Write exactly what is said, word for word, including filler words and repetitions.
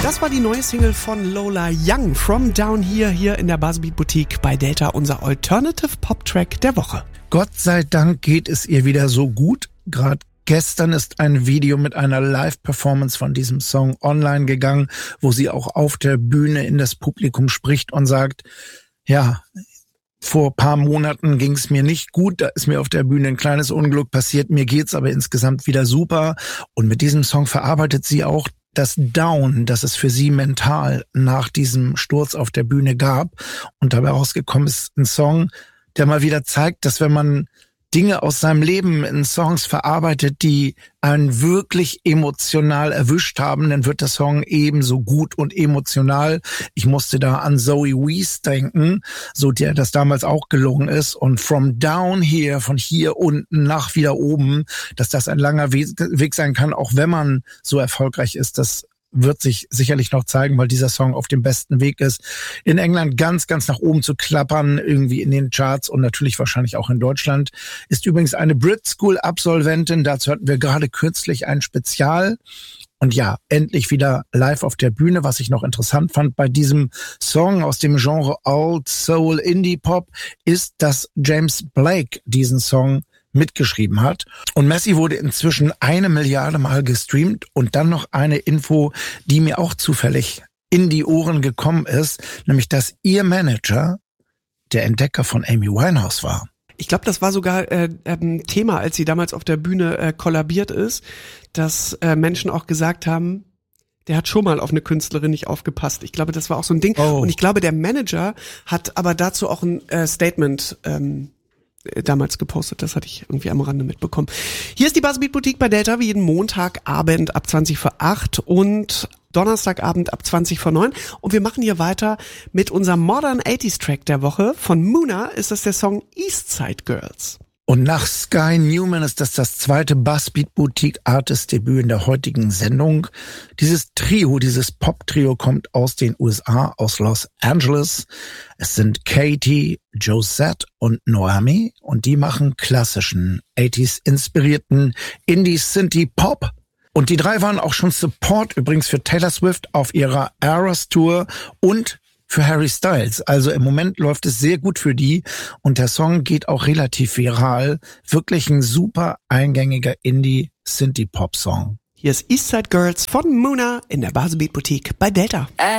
Das war die neue Single von Lola Young, From Down Here, hier in der Buzzbeat Boutique bei Delta, unser Alternative Pop Track der Woche. Gott sei Dank geht es ihr wieder so gut. Gerade gestern ist ein Video mit einer Live-Performance von diesem Song online gegangen, wo sie auch auf der Bühne in das Publikum spricht und sagt, ja, vor paar Monaten ging es mir nicht gut, da ist mir auf der Bühne ein kleines Unglück passiert, mir geht's aber insgesamt wieder super. Und mit diesem Song verarbeitet sie auch das Down, das es für sie mental nach diesem Sturz auf der Bühne gab. Und dabei rausgekommen ist ein Song, der mal wieder zeigt, dass wenn man Dinge aus seinem Leben in Songs verarbeitet, die einen wirklich emotional erwischt haben, dann wird der Song ebenso gut und emotional. Ich musste da an Zoe Wees denken, so der das damals auch gelungen ist. Und From Down Here, von hier unten nach wieder oben, dass das ein langer Weg sein kann, auch wenn man so erfolgreich ist, das wird sich sicherlich noch zeigen, weil dieser Song auf dem besten Weg ist, in England ganz, ganz nach oben zu klappern, irgendwie in den Charts und natürlich wahrscheinlich auch in Deutschland. Ist übrigens eine Brit School Absolventin, dazu hatten wir gerade kürzlich ein Spezial. Und ja, endlich wieder live auf der Bühne. Was ich noch interessant fand bei diesem Song aus dem Genre Old Soul Indie Pop, ist, dass James Blake diesen Song mitgeschrieben hat. Und Messi wurde inzwischen eine Milliarde Mal gestreamt. Und dann noch eine Info, die mir auch zufällig in die Ohren gekommen ist, nämlich dass ihr Manager der Entdecker von Amy Winehouse war. Ich glaube, das war sogar äh, ähm, Thema, als sie damals auf der Bühne äh, kollabiert ist, dass äh, Menschen auch gesagt haben, der hat schon mal auf eine Künstlerin nicht aufgepasst. Ich glaube, das war auch so ein Ding. Oh. Und ich glaube, der Manager hat aber dazu auch ein äh, Statement ähm, damals gepostet. Das hatte ich irgendwie am Rande mitbekommen. Hier ist die Buzzbeat Boutique bei Delta, wie jeden Montagabend ab zwanzig vor acht und Donnerstagabend ab zwanzig vor neun. Und wir machen hier weiter mit unserem Modern achtziger Track der Woche. Von Muna ist das der Song Eastside Girls. Und nach Sky Newman ist das das zweite Buzzbeat Boutique Artist Debüt in der heutigen Sendung. Dieses Trio, dieses Pop-Trio kommt aus den U S A, aus Los Angeles. Es sind Katie, Josette und Noemi und die machen klassischen achtziger inspirierten Indie-Synthie-Pop. Und die drei waren auch schon Support übrigens für Taylor Swift auf ihrer Eras Tour und für Harry Styles. Also im Moment läuft es sehr gut für die und der Song geht auch relativ viral. Wirklich ein super eingängiger Indie-Synthie-Pop-Song. Hier ist Eastside Girls von Muna in der Buzzbeat Boutique bei Delta.